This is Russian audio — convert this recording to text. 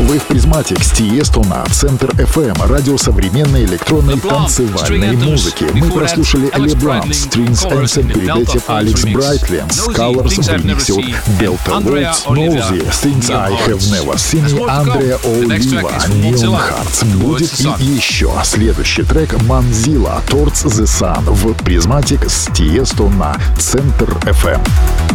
Вы в Призматик с Тиесто на Центр FM, радио современной электронной танцевальной музыки. Мы прослушали LeBlanc, Strings Anthem, перед этим Алекс Брайтлинс, Colors в ремиксе от Delta Worlds, Nosy, Things I Have Never Seen, и Андреа Олива, Neon Hearts. Будет и еще следующий трек Manzilla, Towards the Sun в Призматик с Тиесто на Центр FM.